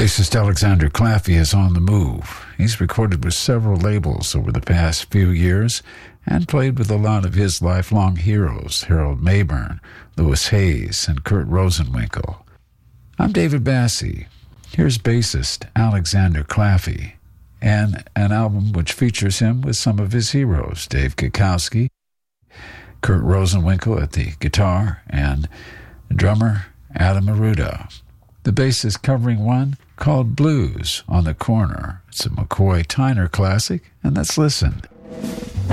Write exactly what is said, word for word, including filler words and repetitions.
Bassist Alexander Claffey is on the move. He's recorded with several labels over the past few years and played with a lot of his lifelong heroes, Harold Mabern, Louis Hayes, and Kurt Rosenwinkel. I'm David Bassie. Here's bassist Alexander Claffey, and an album which features him with some of his heroes, Dave Kikowski, Kurt Rosenwinkel at the guitar, and drummer Adam Arruda. The bass is covering one called Blues on the Corner. It's a McCoy Tyner classic, and let's listen.